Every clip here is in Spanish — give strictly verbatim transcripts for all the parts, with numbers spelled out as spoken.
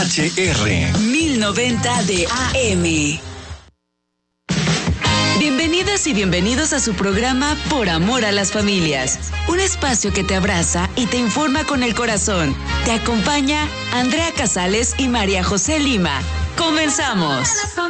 H R mil noventa de A M. Bienvenidas y bienvenidos a su programa Por Amor a las Familias, un espacio que te abraza y te informa con el corazón. Te acompaña Andrea Casales y María José Lima. ¡Comenzamos!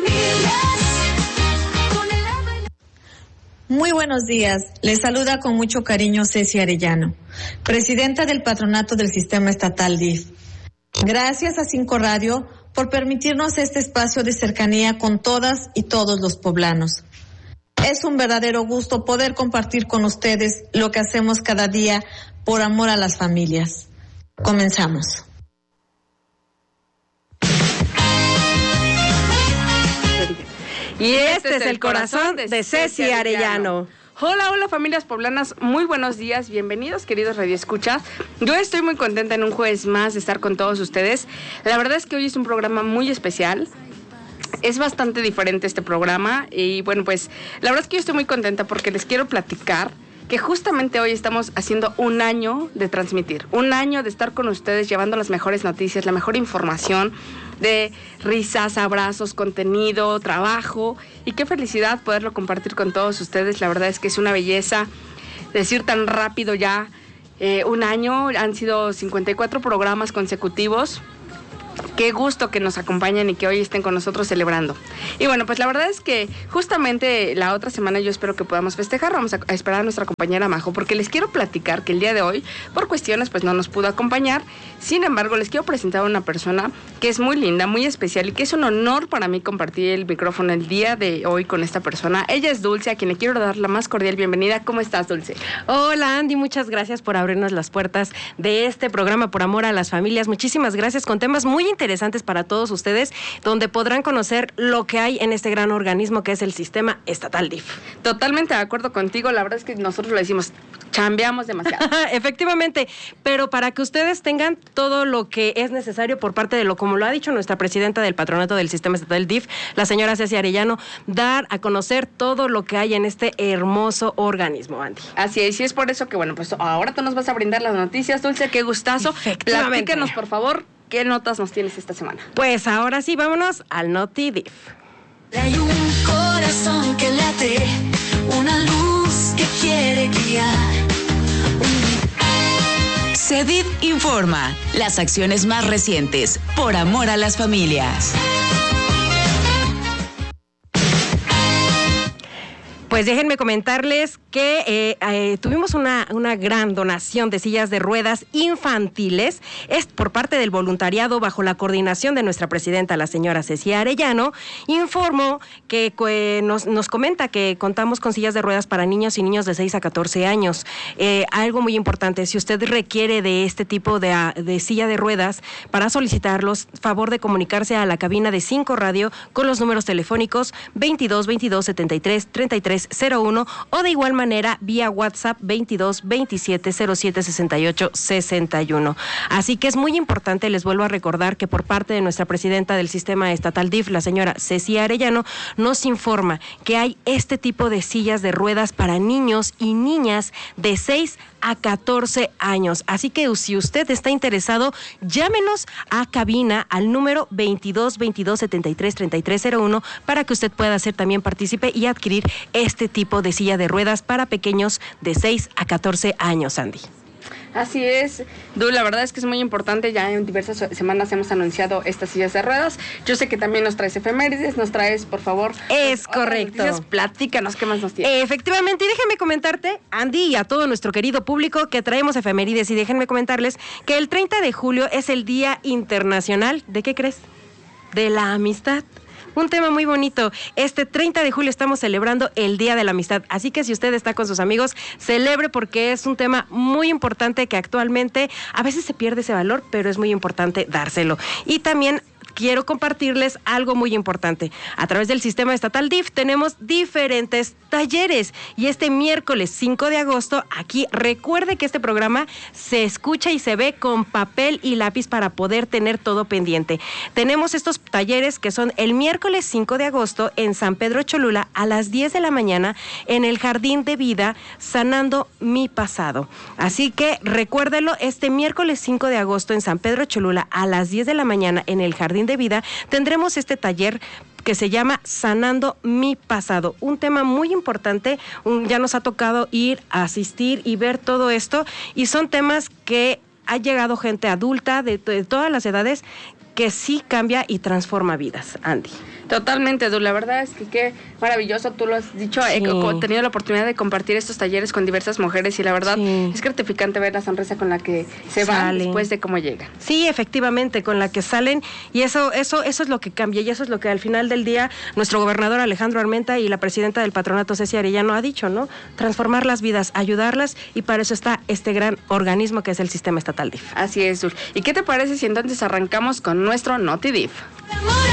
Muy buenos días. Les saluda con mucho cariño Ceci Arellano, presidenta del Patronato del Sistema Estatal D I F. Gracias a Cinco Radio por permitirnos este espacio de cercanía con todas y todos los poblanos. Es un verdadero gusto poder compartir con ustedes lo que hacemos cada día por amor a las familias. Comenzamos. Y este es el corazón de Ceci Arellano. Hola, hola familias poblanas, muy buenos días, bienvenidos queridos radioescuchas. Yo estoy muy contenta en un jueves más de estar con todos ustedes. La verdad es que hoy es un programa muy especial. Es bastante diferente este programa y bueno, pues la verdad es que yo estoy muy contenta porque les quiero platicar que justamente hoy estamos haciendo un año de transmitir, un año de estar con ustedes llevando las mejores noticias, la mejor información, de risas, abrazos, contenido, trabajo, y qué felicidad poderlo compartir con todos ustedes. La verdad es que es una belleza decir tan rápido ya eh, un año, han sido cincuenta y cuatro programas consecutivos. Qué gusto que nos acompañen y que hoy estén con nosotros celebrando. Y bueno, pues la verdad es que justamente la otra semana yo espero que podamos festejar. Vamos a, a esperar a nuestra compañera Majo, porque les quiero platicar que el día de hoy, por cuestiones, pues no nos pudo acompañar. Sin embargo, les quiero presentar a una persona que es muy linda, muy especial y que es un honor para mí compartir el micrófono el día de hoy con esta persona. Ella es Dulce, a quien le quiero dar la más cordial bienvenida. ¿Cómo estás, Dulce? Hola, Andy, muchas gracias por abrirnos las puertas de este programa Por Amor a las Familias. Muchísimas gracias, con temas muy interesantes para todos ustedes, donde podrán conocer lo que hay en este gran organismo que es el Sistema Estatal D I F. Totalmente de acuerdo contigo, la verdad es que nosotros lo decimos, chambeamos demasiado. Efectivamente, pero para que ustedes tengan todo lo que es necesario por parte de lo, como lo ha dicho nuestra presidenta del Patronato del Sistema Estatal D I F, la señora Ceci Arellano, dar a conocer todo lo que hay en este hermoso organismo, Andy. Así es, y es por eso que, bueno, pues ahora tú nos vas a brindar las noticias, Dulce, qué gustazo. Platícanos, por favor, ¿qué notas nos tienes esta semana? Pues ahora sí, vámonos al Noti D I F. Hay un corazón que late, una luz que quiere guiar. CEDIF informa las acciones más recientes por amor a las familias. Pues déjenme comentarles que eh, eh, tuvimos una, una gran donación de sillas de ruedas infantiles, es por parte del voluntariado bajo la coordinación de nuestra presidenta, la señora Ceci Arellano. Informó que eh, nos, nos comenta que contamos con sillas de ruedas para niños y niños de seis a catorce años. Eh, algo muy importante, si usted requiere de este tipo de, de silla de ruedas, para solicitarlos, favor de comunicarse a la cabina de Cinco Radio con los números telefónicos veintidós veintidós setenta y tres treinta y tres cero uno o de igual manera vía WhatsApp veintidós veintisiete cero siete sesenta y ocho sesenta y uno. Así que es muy importante, les vuelvo a recordar que por parte de nuestra presidenta del Sistema Estatal D I F, la señora Ceci Arellano, nos informa que hay este tipo de sillas de ruedas para niños y niñas de seis a catorce años. Así que si usted está interesado, llámenos a cabina al número veintidós veintidós setenta y tres treinta y tres cero uno para que usted pueda ser también partícipe y adquirir este tipo de silla de ruedas para pequeños de seis a catorce años, Andy. Así es, Du, la verdad es que es muy importante, ya en diversas semanas hemos anunciado estas sillas de ruedas. Yo sé que también nos traes efemérides, nos traes, por favor. Es correcto. Noticias. Platícanos, ¿qué más nos tienes? Eh, efectivamente, y déjenme comentarte, Andy, y a todo nuestro querido público, que traemos efemérides, y déjenme comentarles que el treinta de julio es el Día Internacional, ¿de qué crees? De la Amistad. Un tema muy bonito. Este treinta de julio estamos celebrando el Día de la Amistad. Así que si usted está con sus amigos, celebre, porque es un tema muy importante que actualmente a veces se pierde ese valor, pero es muy importante dárselo. Y también quiero compartirles algo muy importante. A través del sistema estatal D I F tenemos diferentes talleres y este miércoles cinco de agosto, aquí recuerde que este programa se escucha y se ve con papel y lápiz para poder tener todo pendiente. Tenemos estos talleres que son el miércoles cinco de agosto en San Pedro Cholula a las diez de la mañana en el Jardín de Vida, Sanando mi Pasado. Así que recuérdelo, este miércoles cinco de agosto en San Pedro Cholula a las diez de la mañana en el Jardín de Vida tendremos este taller que se llama Sanando mi Pasado, un tema muy importante. Un, ya nos ha tocado ir a asistir y ver todo esto y son temas que ha llegado gente adulta de, de todas las edades que sí cambia y transforma vidas. Andy. Totalmente, Edu. La verdad es que qué maravilloso, tú lo has dicho. Sí. He, he tenido la oportunidad de compartir estos talleres con diversas mujeres y la verdad sí. es gratificante ver la sonrisa con la que se salen. Van después de cómo llegan. Sí, efectivamente, con la que salen y eso, eso, eso es lo que cambia y eso es lo que al final del día nuestro gobernador Alejandro Armenta y la presidenta del patronato Ceci Arellano ha dicho, ¿no? Transformar las vidas, ayudarlas y para eso está este gran organismo que es el sistema estatal D I F. Así es, Dul. ¿Y qué te parece si entonces arrancamos con nuestro Noti D I F?